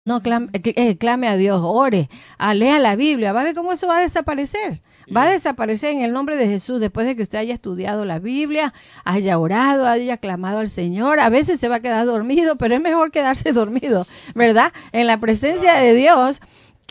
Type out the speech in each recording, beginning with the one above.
No, clame a Dios, ore, lea la Biblia, va a ver cómo eso va a desaparecer. Va a desaparecer en el nombre de Jesús después de que usted haya estudiado la Biblia, haya orado, haya clamado al Señor. A veces se va a quedar dormido, pero es mejor quedarse dormido, ¿verdad? En la presencia de Dios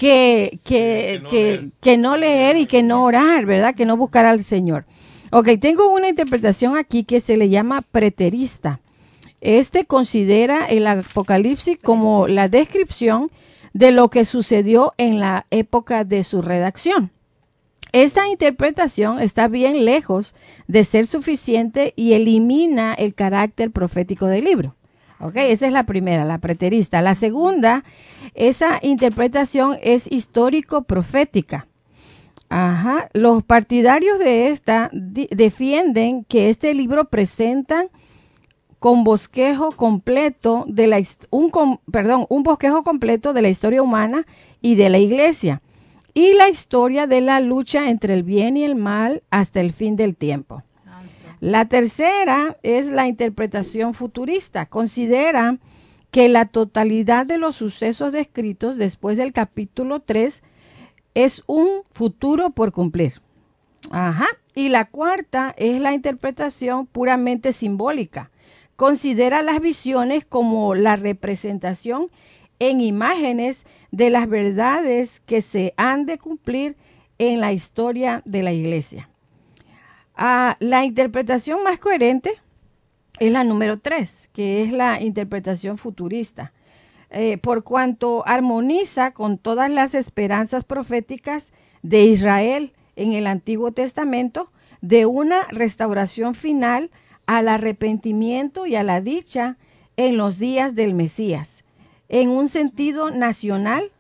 que no leer y que no orar, ¿verdad? Que no buscar al Señor. Ok, tengo una interpretación aquí que se le llama preterista. Este considera el Apocalipsis como la descripción de lo que sucedió en la época de su redacción. Esta interpretación está bien lejos de ser suficiente y elimina el carácter profético del libro. Okay, esa es la primera, la preterista. La segunda, esa interpretación es histórico-profética. Ajá. Los partidarios de esta defienden que este libro presenta con bosquejo completo de un bosquejo completo de la historia humana y de la iglesia y la historia de la lucha entre el bien y el mal hasta el fin del tiempo. La tercera es la interpretación futurista. Considera que la totalidad de los sucesos descritos después del capítulo 3 es un futuro por cumplir. Ajá. Y la cuarta es la interpretación puramente simbólica. Considera las visiones como la representación en imágenes de las verdades que se han de cumplir en la historia de la iglesia. La interpretación más coherente es la número 3, que es la interpretación futurista, por cuanto armoniza con todas las esperanzas proféticas de Israel en el Antiguo Testamento de una restauración final al arrepentimiento y a la dicha en los días del Mesías, en un sentido nacional,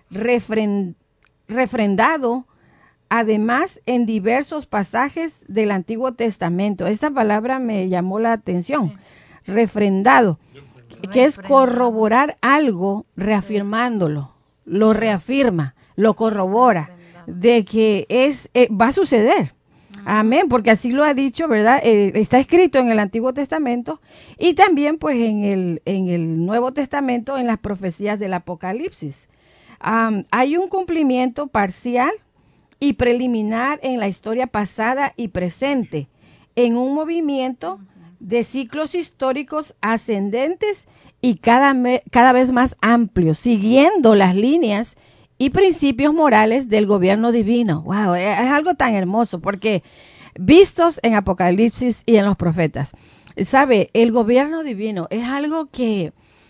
refrendado además en diversos pasajes del Antiguo Testamento. Esta palabra me llamó la atención, refrendado, que es corroborar algo reafirmándolo, lo reafirma, lo corrobora, de que va a suceder. Amén, porque así lo ha dicho, ¿verdad? Está escrito en el Antiguo Testamento y también pues en el Nuevo Testamento en las profecías del Apocalipsis. Hay un cumplimiento parcial y preliminar en la historia pasada y presente, en un movimiento de ciclos históricos ascendentes y cada vez más amplios, siguiendo las líneas y principios morales del gobierno divino. Wow, es algo tan hermoso porque vistos en Apocalipsis y en los profetas, sabe, el gobierno divino es algo que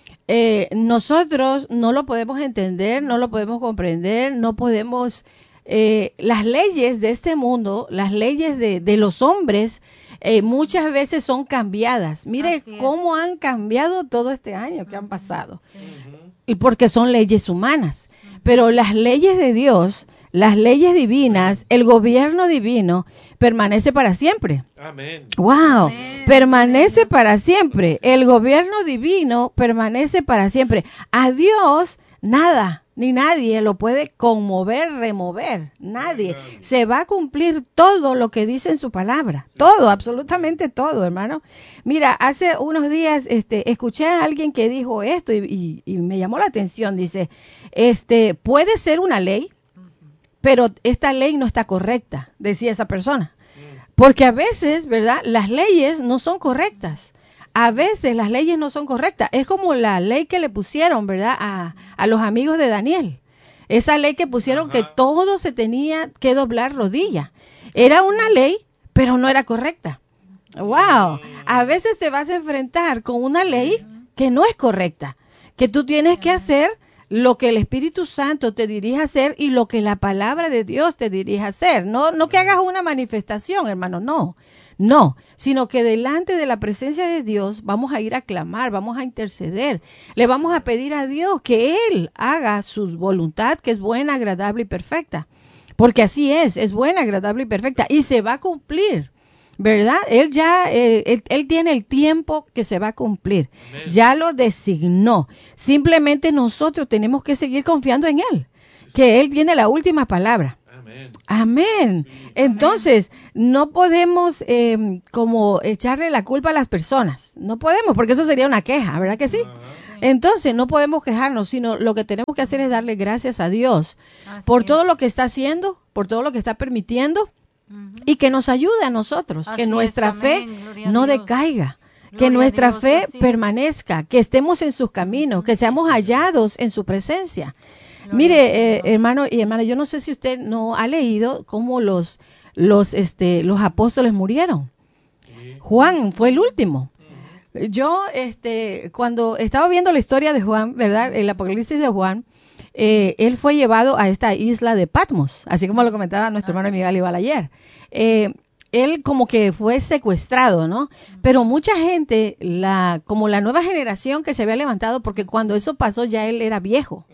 nosotros no lo podemos entender, no lo podemos comprender, no podemos, las leyes de este mundo, las leyes de los hombres, muchas veces son cambiadas. Mire cómo han cambiado todo este año que han pasado. Sí. Y porque son leyes humanas. Pero las leyes de Dios, las leyes divinas, el gobierno divino permanece para siempre. Amén. Wow, amén. Permanece para siempre. El gobierno divino permanece para siempre. A Dios nada ni nadie lo puede conmover, remover. Nadie. Se va a cumplir todo lo que dice en su palabra. Todo, absolutamente todo, hermano. Mira, hace unos días escuché a alguien que dijo esto y me llamó la atención. Dice, puede ser una ley, pero esta ley no está correcta, decía esa persona. Porque a veces, ¿verdad? Las leyes no son correctas. A veces las leyes no son correctas. Es como la ley que le pusieron, ¿verdad? A los amigos de Daniel. Esa ley que pusieron que todo se tenía que doblar rodilla. Era una ley, pero no era correcta. ¡Wow! A veces te vas a enfrentar con una ley que no es correcta. Que tú tienes que hacer lo que el Espíritu Santo te dirige a hacer y lo que la palabra de Dios te dirige a hacer. No que hagas una manifestación, hermano, no, sino que delante de la presencia de Dios vamos a ir a clamar, vamos a interceder, le vamos a pedir a Dios que Él haga su voluntad, que es buena, agradable y perfecta, porque así es buena, agradable y perfecta, y se va a cumplir, ¿verdad? Él tiene el tiempo que se va a cumplir, amén. Ya lo designó, simplemente nosotros tenemos que seguir confiando en Él, que Él tiene la última palabra. Amén. Entonces, no podemos como echarle la culpa a las personas. No podemos, porque eso sería una queja, ¿verdad que sí? Entonces no podemos quejarnos, sino lo que tenemos que hacer es darle gracias a Dios por todo lo que está haciendo, por todo lo que está permitiendo y que nos ayude a nosotros, que nuestra fe no decaiga. Que nuestra fe permanezca, que estemos en sus caminos, que seamos hallados en su presencia. Mire, hermano y hermana, yo no sé si usted no ha leído cómo los apóstoles murieron. Juan fue el último. Yo, cuando estaba viendo la historia de Juan, ¿verdad? El Apocalipsis de Juan, él fue llevado a esta isla de Patmos, así como lo comentaba nuestro hermano Miguel igual ayer. Él como que fue secuestrado, ¿no? Pero mucha gente, como la nueva generación que se había levantado, porque cuando eso pasó ya él era viejo,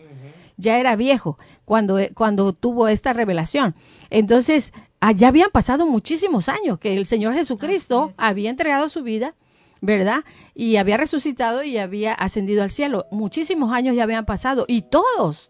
cuando tuvo esta revelación. Entonces, ya habían pasado muchísimos años que el Señor Jesucristo había entregado su vida, ¿verdad? Y había resucitado y había ascendido al cielo. Muchísimos años ya habían pasado y todos,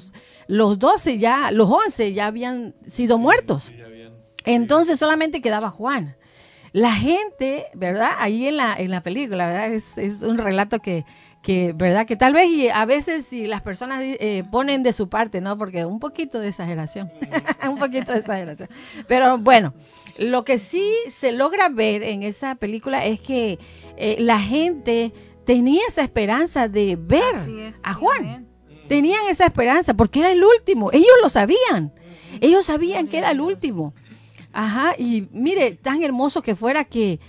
los 11 ya habían sido muertos. Entonces solamente quedaba Juan. La gente, ¿verdad? Ahí en la película, ¿verdad? Es un relato que ¿verdad? Que tal vez y a veces si las personas ponen de su parte, ¿no? Porque un poquito de exageración, un poquito de exageración. Pero bueno, lo que sí se logra ver en esa película es que la gente tenía esa esperanza de ver a Juan. Tenían esa esperanza porque era el último. Ellos lo sabían. Ellos sabían que era el último. Ajá, y mire, tan hermoso que fuera que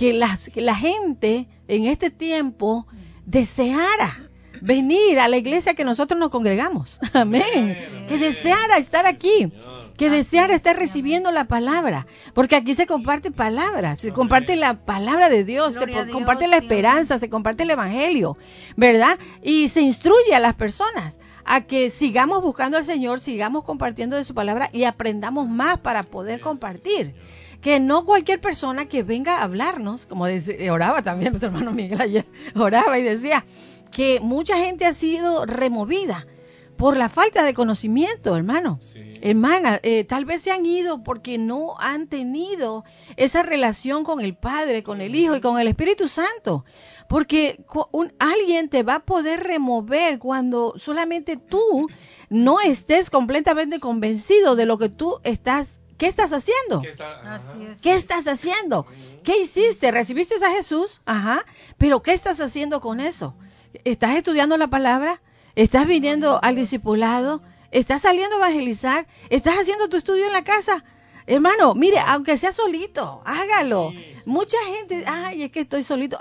la gente en este tiempo deseara venir a la iglesia que nosotros nos congregamos. Amén. Que deseara estar aquí, que deseara estar recibiendo la palabra, porque aquí se comparte palabra, se comparte la palabra de Dios, comparte la esperanza, se comparte el evangelio, ¿verdad? Y se instruye a las personas a que sigamos buscando al Señor, sigamos compartiendo de su palabra y aprendamos más para poder compartir. Que no cualquier persona que venga a hablarnos, como oraba también nuestro hermano Miguel ayer, oraba y decía que mucha gente ha sido removida por la falta de conocimiento, hermano. Hermana, tal vez se han ido porque no han tenido esa relación con el Padre, con el Hijo y con el Espíritu Santo. Porque alguien te va a poder remover cuando solamente tú no estés completamente convencido de lo que tú estás. ¿Qué estás haciendo? ¿Qué estás haciendo? ¿Qué hiciste? ¿Recibiste a Jesús? Ajá. Pero ¿qué estás haciendo con eso? ¿Estás estudiando la palabra? ¿Estás viniendo al discipulado? ¿Estás saliendo a evangelizar? ¿Estás haciendo tu estudio en la casa? Hermano, mire, aunque sea solito, hágalo. Mucha gente, ay, es que estoy solito.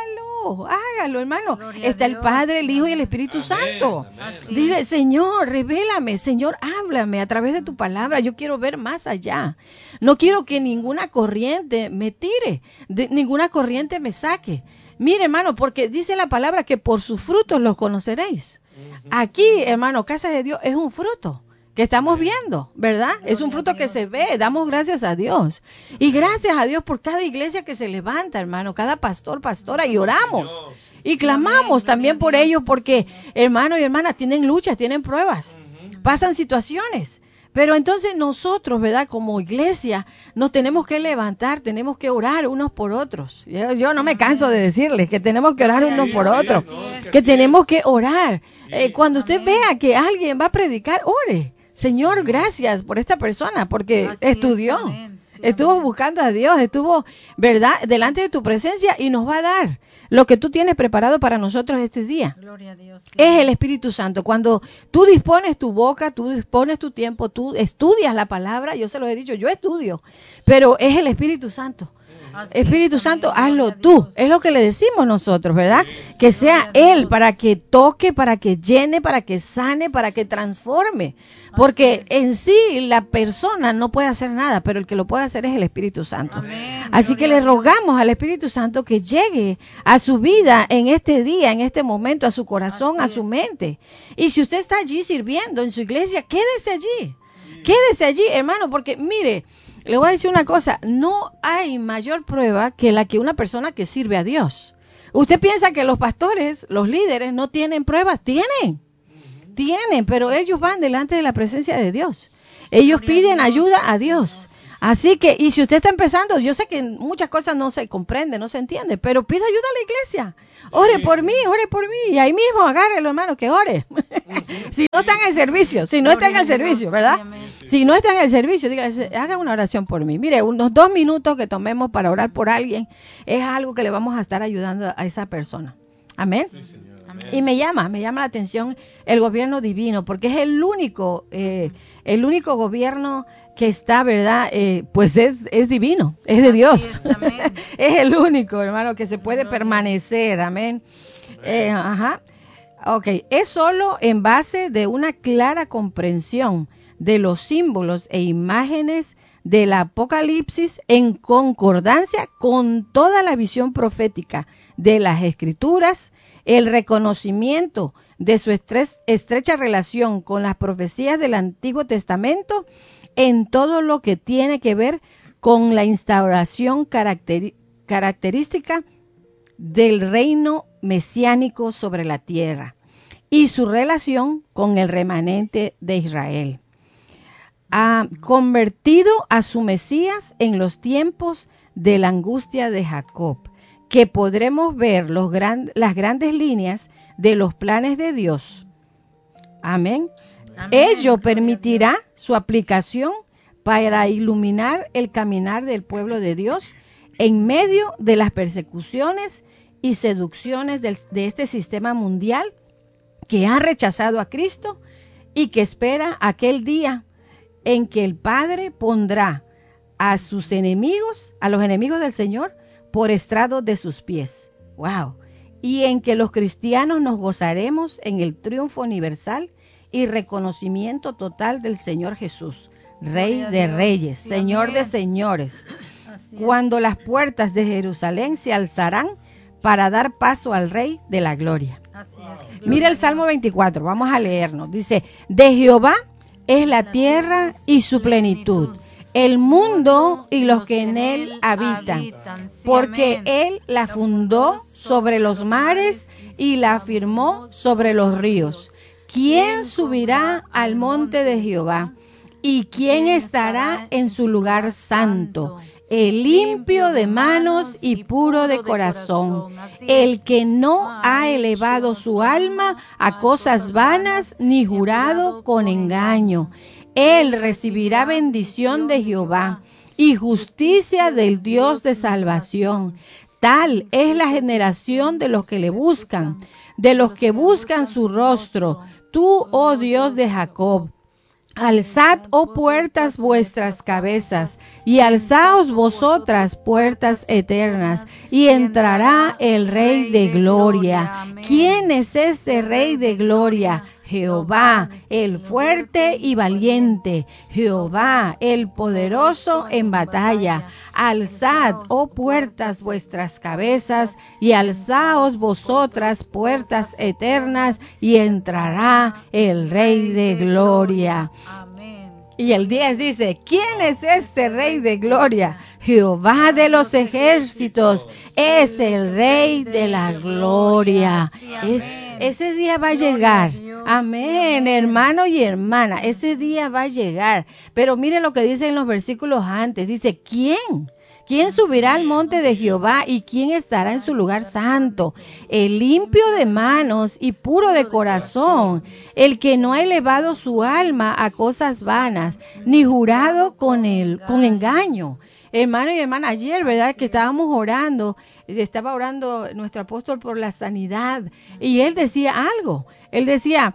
Hágalo, hermano. Está el Padre, el Hijo y el Espíritu Santo. Dile, Señor, revélame, Señor, háblame a través de tu palabra. Yo quiero ver más allá. No quiero que ninguna corriente me tire, ninguna corriente me saque. Mire, hermano, porque dice la palabra que por sus frutos los conoceréis. Aquí, hermano, Casa de Dios es un fruto que estamos viendo, ¿verdad? Es un fruto que se ve, damos gracias a Dios. Y gracias a Dios por cada iglesia que se levanta, hermano, cada pastor, pastora, y oramos. Y clamamos también por ellos porque, hermano y hermana, tienen luchas, tienen pruebas, pasan situaciones. Pero entonces nosotros, ¿verdad? Como iglesia, nos tenemos que levantar, tenemos que orar unos por otros. Yo no me canso de decirles que tenemos que orar unos por otros, que tenemos que orar. Cuando usted vea que alguien va a predicar, ore. Señor, gracias por esta persona, porque estudió, estuvo buscando a Dios, estuvo, ¿verdad?, delante de tu presencia y nos va a dar lo que tú tienes preparado para nosotros este día. Gloria a Dios. Sí. Es el Espíritu Santo. Cuando tú dispones tu boca, tú dispones tu tiempo, tú estudias la palabra, yo se lo he dicho, yo estudio, pero es el Espíritu Santo. Espíritu Santo, hazlo tú. Es lo que le decimos nosotros, ¿verdad? Que sea Él para que toque, para que llene, para que sane, para que transforme. Porque en sí la persona no puede hacer nada, pero el que lo puede hacer es el Espíritu Santo. Así que le rogamos al Espíritu Santo que llegue a su vida en este día, en este momento, a su corazón, a su mente. Y si usted está allí sirviendo en su iglesia, quédese allí. Quédese allí, hermano, porque mire, le voy a decir una cosa, no hay mayor prueba que la que una persona que sirve a Dios. Usted piensa que los pastores, los líderes, no tienen pruebas. Tienen, pero ellos van delante de la presencia de Dios. Ellos piden ayuda a Dios. Así que, y si usted está empezando, yo sé que muchas cosas no se comprende, no se entiende, pero pida ayuda a la iglesia. Ore por mí, y ahí mismo agárrelo, hermano, que ore. Si no está en el servicio, ¿verdad? Si no está en el servicio, dígale, haga una oración por mí. Mire, unos 2 minutos que tomemos para orar por alguien es algo que le vamos a estar ayudando a esa persona. Amén. Sí, señor. Y me llama la atención el gobierno divino, porque es el único gobierno que está, ¿verdad? Pues es divino, es de Dios. Es el único, hermano, que se puede permanecer. Amén. Ok, es solo en base de una clara comprensión de los símbolos e imágenes del Apocalipsis en concordancia con toda la visión profética de las Escrituras, el reconocimiento de su estrecha relación con las profecías del Antiguo Testamento en todo lo que tiene que ver con la instauración característica del reino mesiánico sobre la tierra y su relación con el remanente de Israel. Ha convertido a su Mesías en los tiempos de la angustia de Jacob, que podremos ver las grandes líneas de los planes de Dios. Amén. Ello permitirá su aplicación para iluminar el caminar del pueblo de Dios en medio de las persecuciones y seducciones de este sistema mundial que ha rechazado a Cristo y que espera aquel día en que el Padre pondrá a sus enemigos, a los enemigos del Señor, por estrado de sus pies. ¡Wow! Y en que los cristianos nos gozaremos en el triunfo universal y reconocimiento total del Señor Jesús, Rey de Reyes, Señor de Señores, cuando las puertas de Jerusalén se alzarán para dar paso al Rey de la Gloria. Mira el Salmo 24, vamos a leernos. Dice, de Jehová es la tierra y su plenitud, el mundo y los que en él habitan, porque él la fundó sobre los mares y la afirmó sobre los ríos. ¿Quién subirá al monte de Jehová? ¿Y quién estará en su lugar santo? El limpio de manos y puro de corazón, el que no ha elevado su alma a cosas vanas ni jurado con engaño. Él recibirá bendición de Jehová y justicia del Dios de salvación. Tal es la generación de los que le buscan, de los que buscan su rostro. Tú, oh Dios de Jacob, alzad, oh puertas, vuestras cabezas, y alzaos vosotras, puertas eternas, y entrará el Rey de gloria. ¿Quién es ese Rey de gloria? Jehová, el fuerte y valiente, Jehová, el poderoso en batalla. Alzad, oh puertas, vuestras cabezas, y alzaos vosotras, puertas eternas, y entrará el Rey de gloria. Y el 10 dice, ¿quién es este Rey de gloria? Jehová de los ejércitos, es el Rey de la gloria. Ese día va a llegar. Amén, hermano y hermana, ese día va a llegar. Pero mire lo que dice en los versículos antes. Dice, ¿quién? ¿Quién subirá al monte de Jehová y quién estará en su lugar santo? El limpio de manos y puro de corazón, el que no ha elevado su alma a cosas vanas, ni jurado con engaño. Hermano y hermana, ayer, ¿verdad? Que estábamos orando, estaba orando nuestro apóstol por la sanidad y él decía algo. Él decía,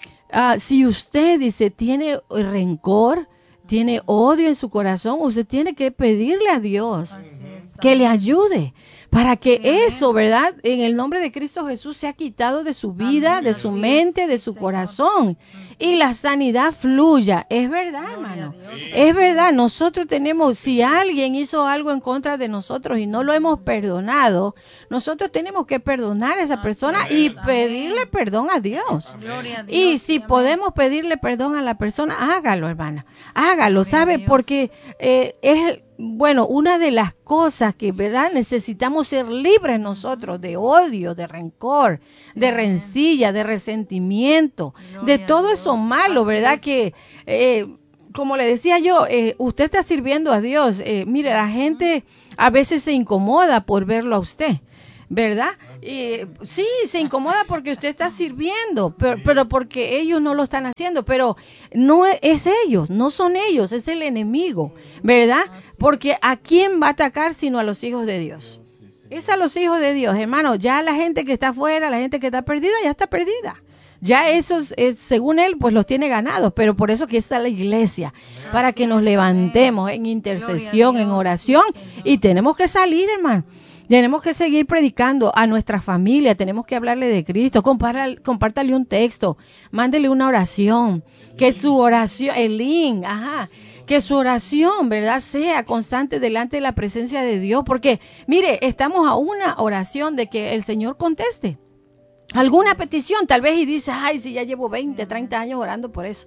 si usted, dice, tiene rencor, tiene odio en su corazón, usted tiene que pedirle a Dios que le ayude para que eso, ¿verdad? En el nombre de Cristo Jesús se ha quitado de su vida, de su mente, de su corazón y la sanidad fluya. Es verdad, hermano. Es verdad. Nosotros tenemos, si alguien hizo algo en contra de nosotros y no lo hemos perdonado, nosotros tenemos que perdonar a esa persona y pedirle perdón a Dios. Y si podemos pedirle perdón a la persona, hágalo, hermana. Hágalo, ¿sabe? Porque es... Bueno, una de las cosas que, ¿verdad? Necesitamos ser libres nosotros de odio, de rencor, de rencilla, de resentimiento, de todo eso malo, ¿verdad? Que como le decía yo, usted está sirviendo a Dios. Mire, la gente a veces se incomoda por verlo a usted, ¿verdad? Sí, se incomoda porque usted está sirviendo, pero porque ellos no lo están haciendo, pero no es ellos, no son ellos, es el enemigo, ¿verdad? Porque ¿a quién va a atacar sino a los hijos de Dios? Es a los hijos de Dios, hermano. Ya la gente que está afuera, la gente que está perdida, ya está perdida. Ya esos, según él, pues los tiene ganados, pero por eso que está la iglesia, para que nos levantemos en intercesión, en oración, y tenemos que salir, hermano. Tenemos que seguir predicando a nuestra familia, tenemos que hablarle de Cristo, compártale un texto, mándele una oración, que su oración, el link, que su oración, ¿verdad?, sea constante delante de la presencia de Dios, porque, mire, estamos a una oración de que el Señor conteste alguna petición, tal vez, y dice, ay, si ya llevo 20, 30 años orando por eso.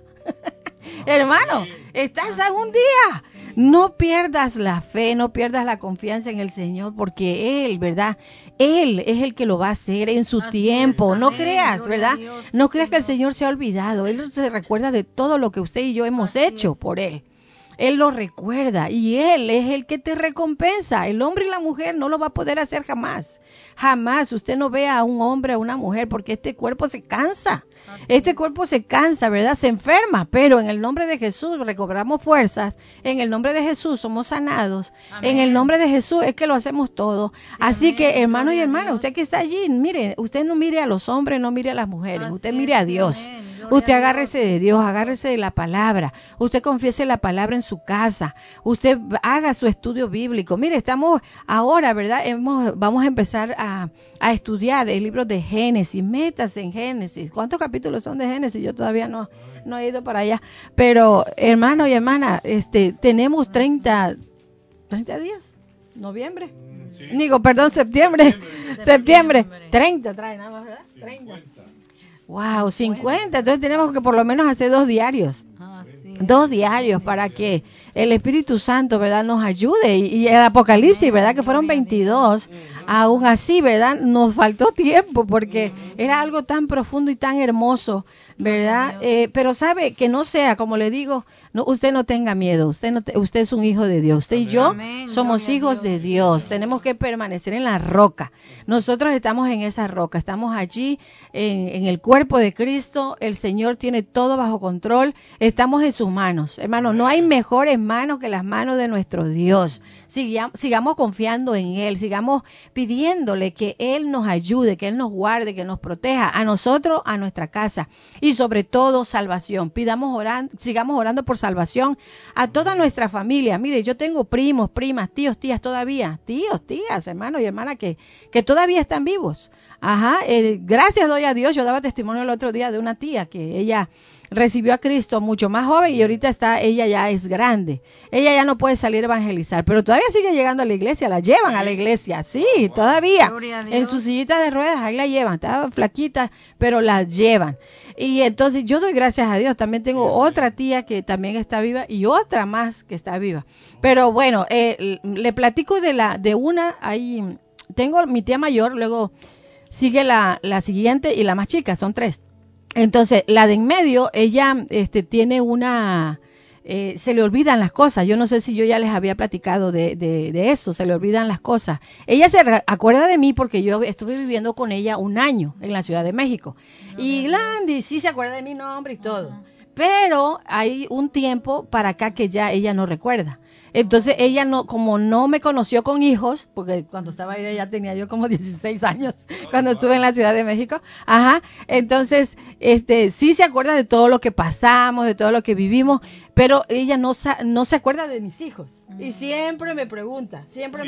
Hermano, estás a un día. No pierdas la fe, no pierdas la confianza en el Señor, porque Él, ¿verdad? Él es el que lo va a hacer en su tiempo. No creas, ¿verdad? No creas que el Señor se ha olvidado. Él se recuerda de todo lo que usted y yo hemos hecho por Él. Él lo recuerda y Él es el que te recompensa. El hombre y la mujer no lo va a poder hacer jamás. Jamás. Usted no ve a un hombre o a una mujer porque este cuerpo se cansa. Este cuerpo se cansa, ¿verdad? Se enferma, pero en el nombre de Jesús recobramos fuerzas. En el nombre de Jesús somos sanados. Amén. En el nombre de Jesús es que lo hacemos todo. Sí, así que, hermano y hermana, usted que está allí, mire, usted no mire a los hombres, no mire a las mujeres. Así usted mire a Dios. Amén. Usted agárrese de Dios, agárrese de la palabra. Usted confiese la palabra en su casa. Usted haga su estudio bíblico. Mire, estamos ahora, ¿verdad? Vamos a empezar a estudiar el libro de Génesis. Métase en Génesis. ¿Cuántos capítulos son de Génesis? Yo todavía no he ido para allá. Pero, hermano y hermana, tenemos 30 días. Noviembre. Sí. Digo, perdón, septiembre. 30 trae nada más, ¿verdad? 30. Wow, 50. Entonces tenemos que por lo menos hacer 2 diarios. Sí. 2 diarios para que el Espíritu Santo, ¿verdad?, nos ayude. Y el Apocalipsis, ¿verdad?, que fueron 22. Aún así, ¿verdad?, nos faltó tiempo porque era algo tan profundo y tan hermoso, ¿verdad? Pero sabe que no sea, como le digo, no, usted no tenga miedo. Usted es un hijo de Dios. Usted y yo somos hijos de Dios. Tenemos que permanecer en la roca. Nosotros estamos en esa roca. Estamos allí en el cuerpo de Cristo. El Señor tiene todo bajo control. Estamos en sus manos. Hermano, no hay mejores manos que las manos de nuestro Dios. Sigamos confiando en Él. Sigamos pidiéndole que Él nos ayude, que Él nos guarde, que nos proteja a nosotros, a nuestra casa. Y sobre todo, salvación. Sigamos orando por salvación a toda nuestra familia. Mire, yo tengo primos, primas, tíos, tías todavía, tías, hermanos y hermanas que todavía están vivos. Gracias doy a Dios. Yo daba testimonio el otro día de una tía que ella recibió a Cristo mucho más joven y ahorita ella ya es grande. Ella ya no puede salir a evangelizar, pero todavía sigue llegando a la iglesia, la llevan a la iglesia, sí, todavía. En su sillita de ruedas, ahí la llevan, estaba flaquita, pero la llevan. Y entonces yo doy gracias a Dios. También tengo otra tía que también está viva y otra más que está viva. Pero bueno, le platico de una, ahí tengo mi tía mayor, luego sigue la siguiente y la más chica, son 3. Entonces, la de en medio, ella tiene una, se le olvidan las cosas. Yo no sé si yo ya les había platicado de eso, se le olvidan las cosas. Ella se acuerda de mí porque yo estuve viviendo con ella 1 año en la Ciudad de México. Y Landy sí se acuerda de mi nombre y todo. Pero hay un tiempo para acá que ya ella no recuerda. Entonces ella como no me conoció con hijos, porque cuando estaba ahí ya tenía yo como 16 años, cuando estuve en la Ciudad de México, entonces sí se acuerda de todo lo que pasamos, de todo lo que vivimos, pero ella no se acuerda de mis hijos. Y siempre me pregunta,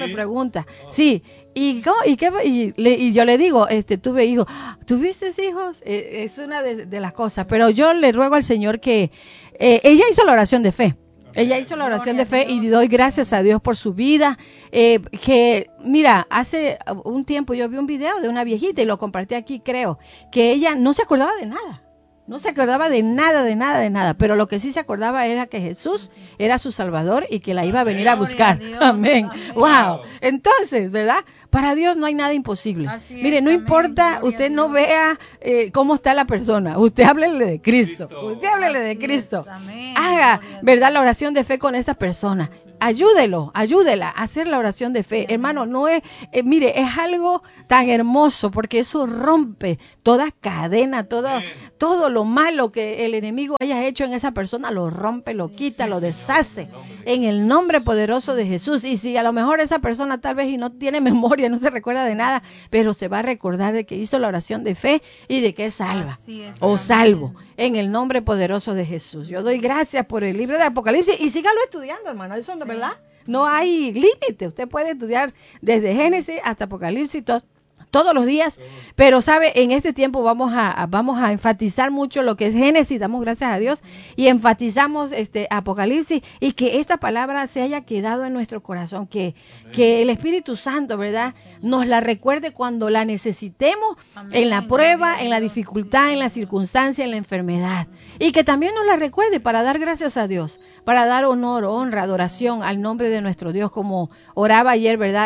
sí, y yo le digo, tuve hijos, ¿tuviste hijos? Es una de las cosas, pero yo le ruego al Señor que ella hizo la oración de fe. Ella hizo la oración de fe y doy gracias a Dios por su vida. Que, mira, hace un tiempo yo vi un video de una viejita y lo compartí aquí, creo, que ella no se acordaba de nada. No se acordaba de nada, pero lo que sí se acordaba era que Jesús era su Salvador y que la iba a venir a buscar. Amén. Wow. Entonces, ¿verdad? Para Dios no hay nada imposible. Mire, no amén. importa, Gloria usted a no Dios. vea cómo está la persona. Usted háblele de Cristo. Usted háblele de Así Cristo. es, amén. Haga, Gloria a ¿verdad?, Dios. la oración de fe con esta persona. Ayúdela a hacer la oración de fe. Hermano, no es, mire, es algo tan hermoso porque eso rompe toda cadena, todo lo malo que el enemigo haya hecho en esa persona, lo rompe, lo quita, lo deshace en el nombre poderoso de Jesús. Y si a lo mejor esa persona tal vez y no tiene memoria, no se recuerda de nada, pero se va a recordar de que hizo la oración de fe y de que es salva Así es, o amén. salvo en el nombre poderoso de Jesús. Yo doy gracias por el libro de Apocalipsis y sígalo estudiando, hermano. Eso no es verdad. No hay límite. Usted puede estudiar desde Génesis hasta Apocalipsis todos los días, pero sabe, en este tiempo vamos a enfatizar mucho lo que es Génesis, damos gracias a Dios y enfatizamos Apocalipsis, y que esta palabra se haya quedado en nuestro corazón, que el Espíritu Santo, ¿verdad?, nos la recuerde cuando la necesitemos, en la prueba, en la dificultad, en la circunstancia, en la enfermedad, y que también nos la recuerde para dar gracias a Dios, para dar honor, honra, adoración al nombre de nuestro Dios, como oraba ayer, ¿verdad?,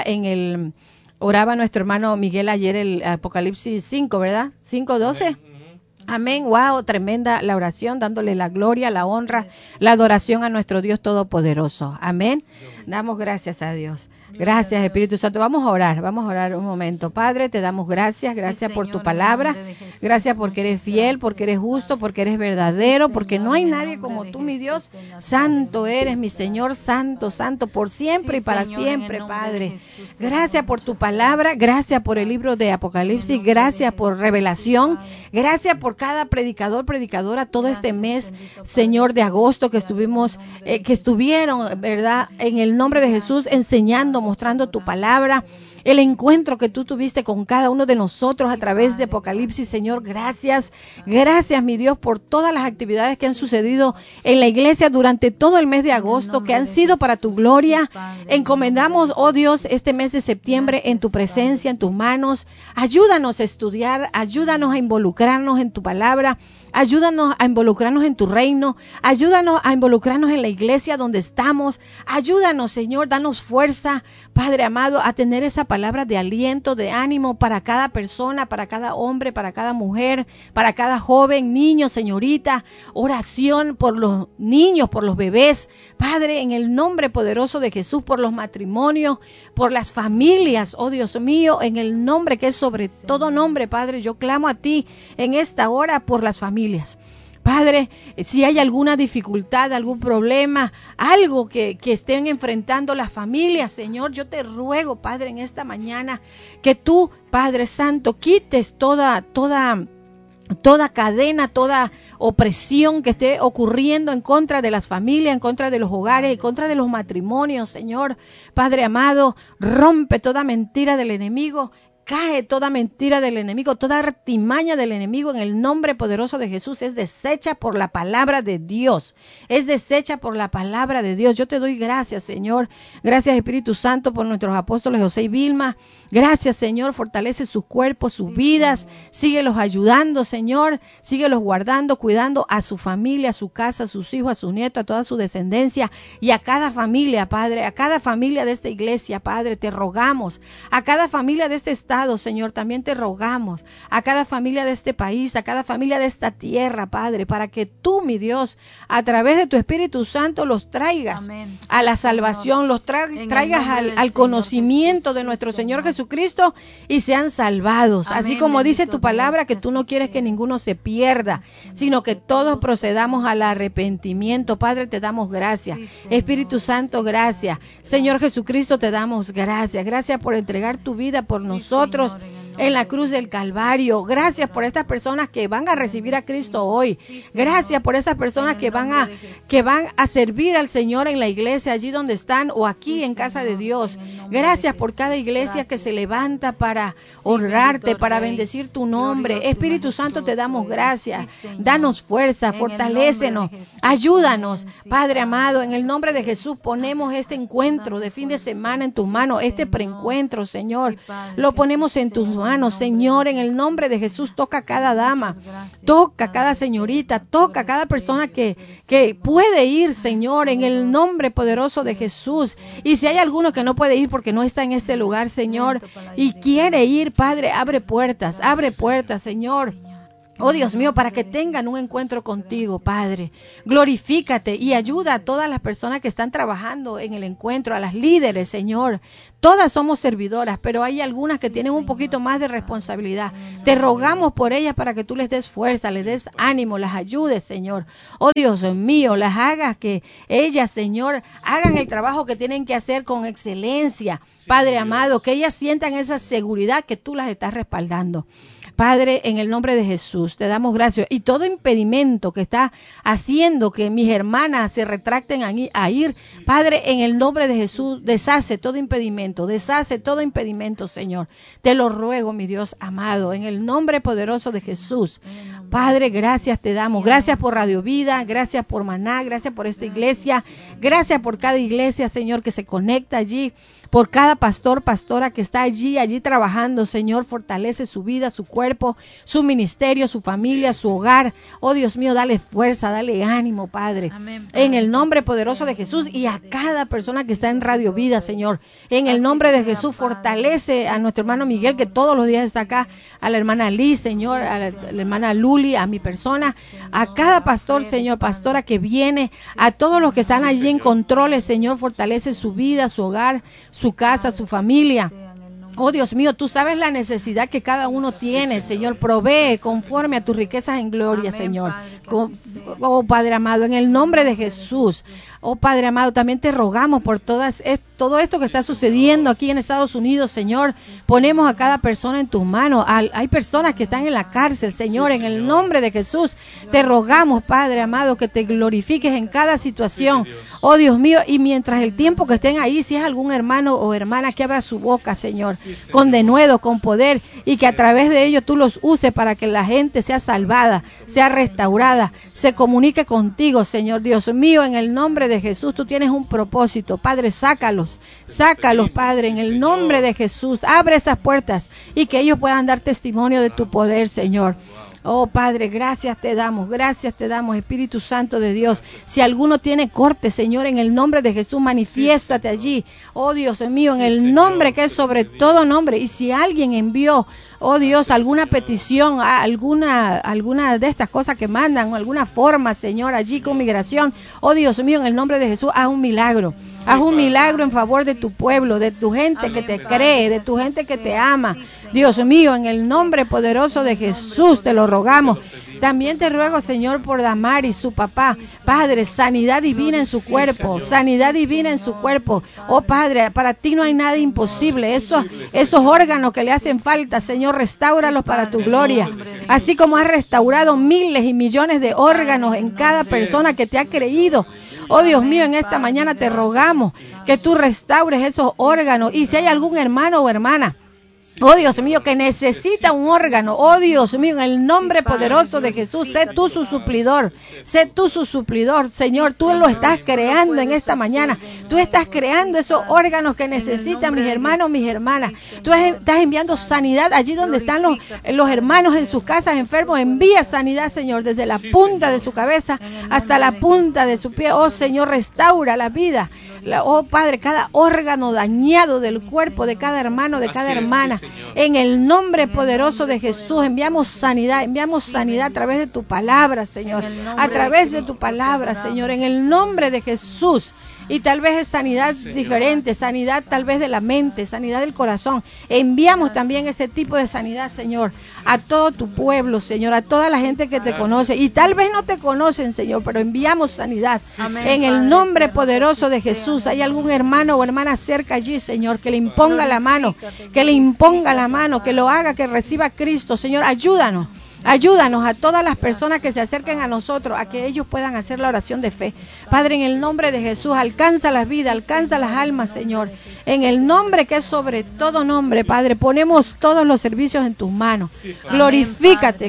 oraba nuestro hermano Miguel ayer el Apocalipsis 5, ¿verdad? 5:12. Amén. Wow, tremenda la oración, dándole la gloria, la honra, la adoración a nuestro Dios Todopoderoso. Amén. Damos gracias a Dios. Gracias, Espíritu Santo. Vamos a orar un momento. Padre, te damos gracias por tu palabra. Gracias porque eres fiel, porque eres justo, porque eres verdadero, porque no hay nadie como tú, mi Dios. Santo eres, mi Señor, santo, santo, por siempre y para siempre, Padre. Gracias por tu palabra, gracias por el libro de Apocalipsis, gracias por revelación, gracias por cada predicador, predicadora, todo este mes, Señor, de agosto que estuvieron, ¿verdad?, en el nombre de Jesús, enseñando, mostrando tu palabra, el encuentro que tú tuviste con cada uno de nosotros a través de Apocalipsis. Señor, gracias, mi Dios, por todas las actividades que han sucedido en la iglesia durante todo el mes de agosto, que han sido para tu gloria. Encomendamos, oh Dios, este mes de septiembre en tu presencia, en tus manos. Ayúdanos a estudiar, ayúdanos a involucrarnos en tu palabra, ayúdanos a involucrarnos en tu reino, ayúdanos a involucrarnos en la iglesia donde estamos. Ayúdanos, Señor, danos fuerza, Padre amado, a tener esa palabra de aliento, de ánimo para cada persona, para cada hombre, para cada mujer, para cada joven, niño, señorita. Oración por los niños, por los bebés, Padre, en el nombre poderoso de Jesús, por los matrimonios, por las familias, oh Dios mío, en el nombre que es sobre todo nombre, Padre, yo clamo a ti en esta hora por las familias. Padre, si hay alguna dificultad, algún problema, algo que estén enfrentando las familias, Señor, yo te ruego, Padre, en esta mañana, que tú, Padre Santo, quites toda cadena, toda opresión que esté ocurriendo en contra de las familias, en contra de los hogares, en contra de los matrimonios, Señor. Padre amado, rompe toda mentira del enemigo. Cae toda mentira del enemigo, toda artimaña del enemigo en el nombre poderoso de Jesús. Es deshecha por la palabra de Dios. Es deshecha por la palabra de Dios. Yo te doy gracias, Señor. Gracias, Espíritu Santo, por nuestros apóstoles José y Vilma. Gracias, Señor. Fortalece sus cuerpos, sus vidas. Síguelos ayudando, Señor. Síguelos guardando, cuidando a su familia, a su casa, a sus hijos, a sus nietos, a toda su descendencia y a cada familia, Padre. A cada familia de esta iglesia, Padre, te rogamos. A cada familia de este estado, Señor, también te rogamos, a cada familia de este país, a cada familia de esta tierra, Padre, para que tú, mi Dios, a través de tu Espíritu Santo los traigas a la salvación, los traigas al conocimiento de nuestro Señor Jesucristo y sean salvados. Así como dice tu palabra, que tú no quieres que ninguno se pierda, sino que todos procedamos al arrepentimiento. Padre, te damos gracias. Espíritu Santo, gracias. Señor Jesucristo, te damos gracias. Gracias por entregar tu vida por nosotros en la cruz del Calvario. Gracias por estas personas que van a recibir a Cristo hoy. Gracias por esas personas que van a servir al Señor en la iglesia, allí donde están o aquí en casa de Dios. Gracias por cada iglesia que se levanta para honrarte, para bendecir tu nombre. Espíritu Santo, te damos gracias. Danos fuerza, fortalécenos, ayúdanos, Padre amado. En el nombre de Jesús ponemos este encuentro de fin de semana en tus manos, este preencuentro, Señor. Lo ponemos en tus mano, Señor, en el nombre de Jesús, toca a cada dama, toca a cada señorita, toca a cada persona que puede ir, Señor, en el nombre poderoso de Jesús. Y si hay alguno que no puede ir porque no está en este lugar, Señor, y quiere ir, Padre, abre puertas, Señor. Oh Dios mío, para que tengan un encuentro contigo, Padre. Glorifícate y ayuda a todas las personas que están trabajando en el encuentro, a las líderes, Señor. Todas somos servidoras, pero hay algunas que tienen un poquito más de responsabilidad. Te rogamos por ellas para que tú les des fuerza, les des ánimo, las ayudes, Señor. Oh Dios mío, las hagas que ellas, Señor, hagan el trabajo que tienen que hacer con excelencia. Padre amado, que ellas sientan esa seguridad que tú las estás respaldando. Padre, en el nombre de Jesús, te damos gracias. Y todo impedimento que está haciendo que mis hermanas se retracten a ir, Padre, en el nombre de Jesús, deshace todo impedimento, Señor. Te lo ruego, mi Dios amado, en el nombre poderoso de Jesús. Padre, gracias te damos. Gracias por Radio Vida, gracias por Maná, gracias por esta iglesia, gracias por cada iglesia, Señor, que se conecta allí. Por cada pastor, pastora que está allí trabajando, Señor, fortalece su vida, su cuerpo, su ministerio, su familia, su hogar. Oh Dios mío, dale fuerza, dale ánimo, Padre. Amén, Padre. En el nombre poderoso de Jesús y a cada persona que está en Radio Vida, Señor. En el nombre de Jesús, fortalece a nuestro hermano Miguel, que todos los días está acá, a la hermana Liz, Señor, a la hermana Luli, a mi persona, a cada pastor, Señor, pastora que viene, a todos los que están allí en controles, Señor, fortalece su vida, su hogar, su casa, su familia. Oh Dios mío, tú sabes la necesidad que cada uno tiene, Señor. Provee conforme a tus riquezas en gloria, Señor. Oh Padre amado, en el nombre de Jesús. Oh Padre amado, también te rogamos por todo esto que está sucediendo aquí en Estados Unidos, Señor. Ponemos a cada persona en tus manos. Hay personas que están en la cárcel, Señor, en el nombre de Jesús. Te rogamos, Padre amado, que te glorifiques en cada situación. Oh Dios mío, y mientras el tiempo que estén ahí, si es algún hermano o hermana, que abra su boca, Señor, con denuedo, con poder, y que a través de ello tú los uses para que la gente sea salvada, sea restaurada, se comunique contigo, Señor Dios mío, en el nombre de Jesús. Tú tienes un propósito, Padre, sácalos, Padre, en el nombre de Jesús. Abre esas puertas y que ellos puedan dar testimonio de tu poder, Señor. Oh Padre, gracias te damos, Espíritu Santo de Dios. Si alguno tiene corte, Señor, en el nombre de Jesús, manifiéstate allí. Oh Dios mío, en el nombre que es sobre todo nombre. Y si alguien envió, oh Dios, alguna petición, alguna de estas cosas que mandan, o alguna forma, Señor, allí con migración, oh Dios mío, en el nombre de Jesús, haz un milagro. Haz un milagro en favor de tu pueblo, de tu gente que te cree, de tu gente que te ama. Dios mío, en el nombre poderoso de Jesús te lo rogamos. También te ruego, Señor, por Damar y su papá. Padre, sanidad divina en su cuerpo, Oh Padre, para ti no hay nada imposible. Esos órganos que le hacen falta, Señor, restáuralos para tu gloria. Así como has restaurado miles y millones de órganos en cada persona que te ha creído. Oh Dios mío, en esta mañana te rogamos que tú restaures esos órganos. Y si hay algún hermano o hermana, oh Dios mío, que necesita un órgano, oh Dios mío, en el nombre poderoso de Jesús, sé tú su suplidor, Señor, tú lo estás creando en esta mañana, tú estás creando esos órganos que necesitan mis hermanos, mis hermanas, tú estás enviando sanidad allí donde están los hermanos en sus casas enfermos, envía sanidad, Señor, desde la punta de su cabeza hasta la punta de su pie, oh Señor, restaura la vida, oh Padre, cada órgano dañado del cuerpo de cada hermano, de cada hermana. En el nombre poderoso de Jesús enviamos sanidad a través de tu palabra, Señor, a través de tu palabra, Señor, en el nombre de Jesús. Y tal vez es sanidad diferente, sanidad tal vez de la mente, sanidad del corazón. Enviamos también ese tipo de sanidad, Señor, a todo tu pueblo, Señor, a toda la gente que te conoce. Y tal vez no te conocen, Señor, pero enviamos sanidad. En el nombre poderoso de Jesús. Hay algún hermano o hermana cerca allí, Señor, que le imponga la mano, que lo haga, que reciba a Cristo. Señor, ayúdanos a todas las personas que se acerquen a nosotros, a que ellos puedan hacer la oración de fe. Padre, en el nombre de Jesús, alcanza las vidas, alcanza las almas, Señor. En el nombre que es sobre todo nombre, Padre, ponemos todos los servicios en tus manos. Glorifícate.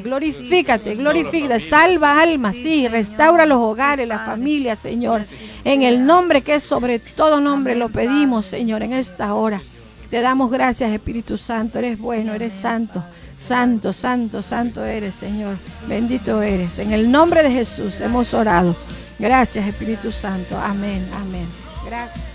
Salva almas, sí, restaura los hogares, las familias, Señor. En el nombre que es sobre todo nombre, lo pedimos, Señor, en esta hora. Te damos gracias, Espíritu Santo. Eres bueno, eres santo. Santo, santo, santo eres, Señor. Bendito eres. En el nombre de Jesús hemos orado. Gracias, Espíritu Santo. Amén, amén. Gracias.